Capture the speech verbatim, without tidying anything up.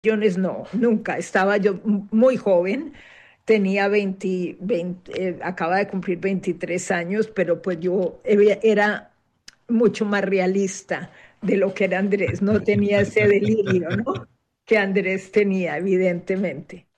Millones no, nunca. Estaba yo m- muy joven, tenía veinte, veinte, eh, acaba de cumplir veintitrés años, pero pues yo había- era mucho más realista de lo que era Andrés. No tenía ese delirio, ¿no? Que Andrés tenía, evidentemente.